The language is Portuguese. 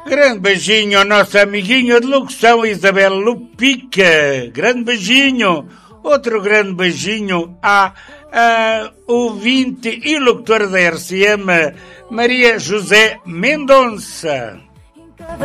Grande beijinho ao nosso amiguinho de locução Isabel Lupica. Grande beijinho. Outro grande beijinho à ouvinte e locutora da RCM, Maria José Mendonça.